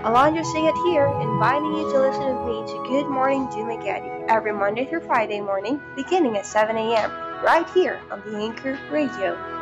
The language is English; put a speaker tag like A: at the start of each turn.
A: Alonso Singat here, inviting you to listen with me to Good Morning Dumaguete every Monday through Friday morning, beginning at 7 a.m., right here on the Anchor Radio.